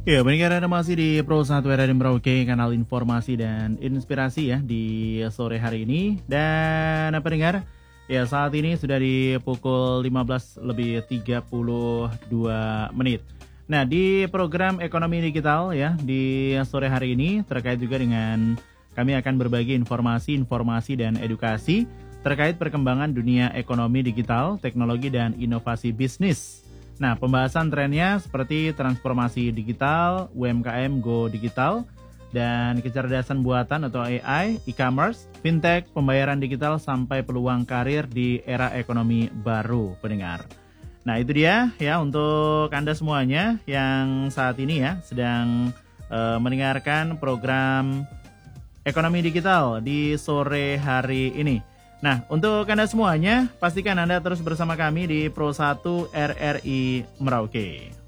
Ya, pendengar Anda masih di Pro 1 RRI Merauke, kanal informasi dan inspirasi ya di sore hari ini. Dan pendengar, ya saat ini sudah di pukul 15 lebih 32 menit. Nah, di program Ekonomi Digital ya di sore hari ini terkait juga dengan kami akan berbagi informasi dan edukasi terkait perkembangan dunia ekonomi digital, teknologi dan inovasi bisnis. Nah, pembahasan trennya seperti transformasi digital, UMKM Go Digital, dan kecerdasan buatan atau AI, e-commerce, fintech, pembayaran digital, sampai peluang karir di era ekonomi baru, pendengar. Nah, itu dia ya untuk Anda semuanya yang saat ini ya sedang mendengarkan program Ekonomi Digital di sore hari ini. Nah, untuk Anda semuanya, pastikan Anda terus bersama kami di Pro 1 RRI Merauke.